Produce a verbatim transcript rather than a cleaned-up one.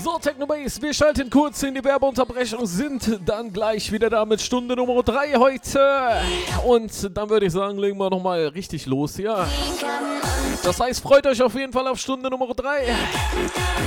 So, Technobase, wir schalten kurz in die Werbeunterbrechung, sind dann gleich wieder da mit Stunde Nummer drei heute. Und dann würde ich sagen, legen wir nochmal richtig los hier. Das heißt, freut euch auf jeden Fall auf Stunde Nummer drei.